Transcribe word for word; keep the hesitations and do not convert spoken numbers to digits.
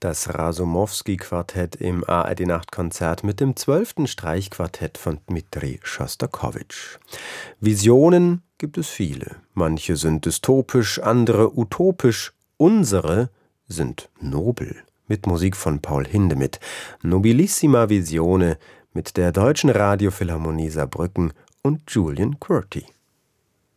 Das Rasumowski-Quartett im A R D-Nachtkonzert mit dem zwölften Streichquartett von Dmitri Schostakowitsch. Visionen gibt es viele. Manche sind dystopisch, andere utopisch. Unsere sind nobel. Mit Musik von Paul Hindemith. Nobilissima Visione mit der Deutschen Radiophilharmonie Saarbrücken und Julian Quirty.